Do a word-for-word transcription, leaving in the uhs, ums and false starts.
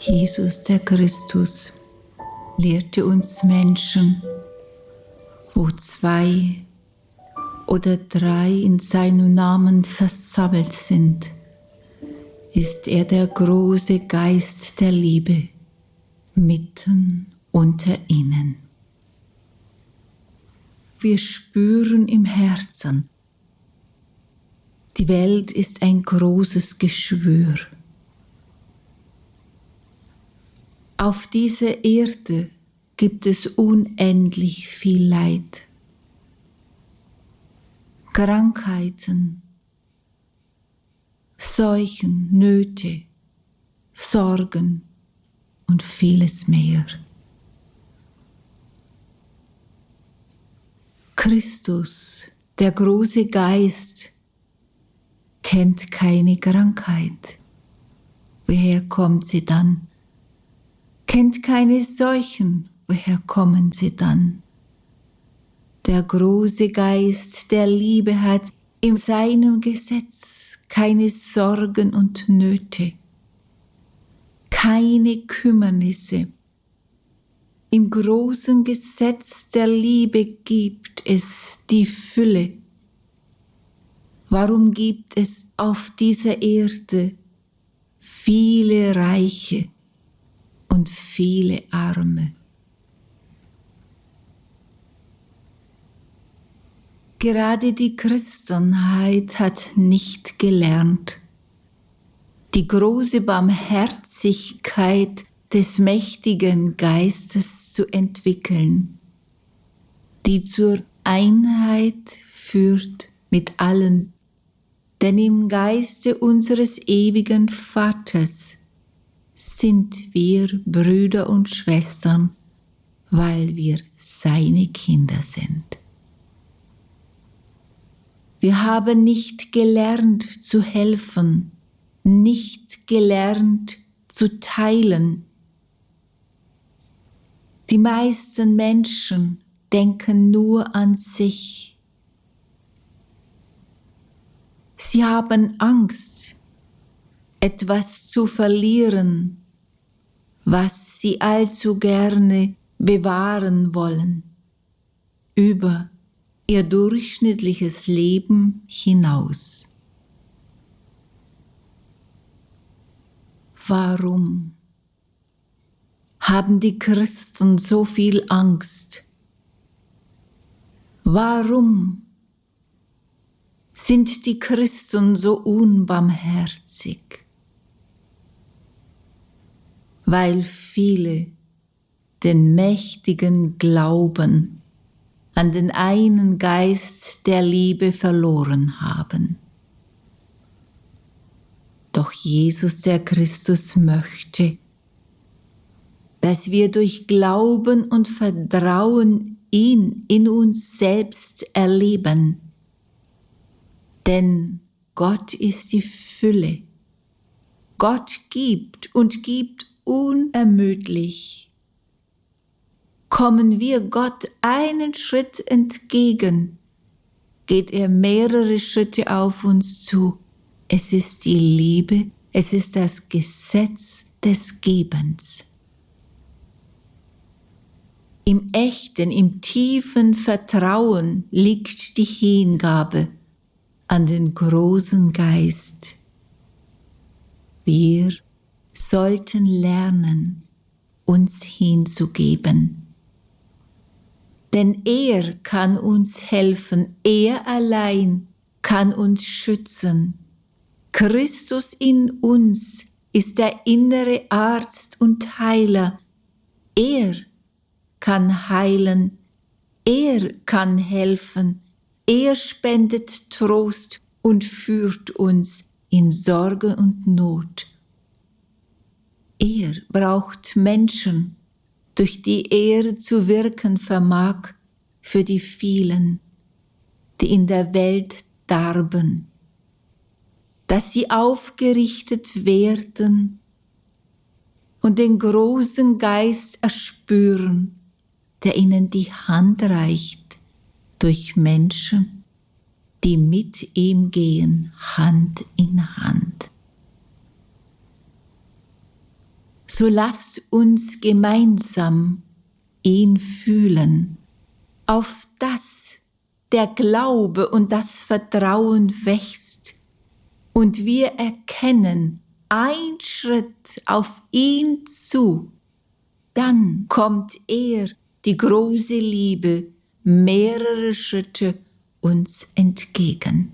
Jesus der Christus lehrte uns Menschen, wo zwei oder drei in seinem Namen versammelt sind, ist er der große Geist der Liebe mitten unter ihnen. Wir spüren im Herzen, die Welt ist ein großes Geschwür. Auf dieser Erde gibt es unendlich viel Leid, Krankheiten, Seuchen, Nöte, Sorgen und vieles mehr. Christus, der große Geist, kennt keine Krankheit. Woher kommt sie dann? Kennt keine Seuchen. Woher kommen sie dann? Der große Geist der Liebe hat in seinem Gesetz keine Sorgen und Nöte, keine Kümmernisse. Im großen Gesetz der Liebe gibt es die Fülle. Warum gibt es auf dieser Erde viele Reiche und viele Arme? Gerade die Christenheit hat nicht gelernt, die große Barmherzigkeit des mächtigen Geistes zu entwickeln, die zur Einheit führt mit allen. Denn im Geiste unseres ewigen Vaters sind wir Brüder und Schwestern, weil wir seine Kinder sind. Wir haben nicht gelernt zu helfen, nicht gelernt zu teilen. Die meisten Menschen denken nur an sich. Sie haben Angst, etwas zu verlieren, was sie allzu gerne bewahren wollen, über ihr durchschnittliches Leben hinaus. Warum haben die Christen so viel Angst? Warum sind die Christen so unbarmherzig? Weil viele den mächtigen Glauben an den einen Geist der Liebe verloren haben. Doch Jesus der Christus möchte, dass wir durch Glauben und Vertrauen ihn in uns selbst erleben. Denn Gott ist die Fülle. Gott gibt und gibt unermüdlich. Kommen wir Gott einen Schritt entgegen, geht er mehrere Schritte auf uns zu. Es ist die Liebe, es ist das Gesetz des Gebens. Im echten, im tiefen Vertrauen liegt die Hingabe an den großen Geist. Wir sollten lernen, uns hinzugeben. Denn er kann uns helfen, er allein kann uns schützen. Christus in uns ist der innere Arzt und Heiler. Er kann heilen, er kann helfen, er spendet Trost und führt uns in Sorge und Not. Er braucht Menschen, durch die er zu wirken vermag für die vielen, die in der Welt darben, dass sie aufgerichtet werden und den großen Geist erspüren, der ihnen die Hand reicht durch Menschen, die mit ihm gehen, Hand in Hand. So lasst uns gemeinsam ihn fühlen, auf dass der Glaube und das Vertrauen wächst und wir erkennen, ein Schritt auf ihn zu, dann kommt er, die große Liebe, mehrere Schritte uns entgegen.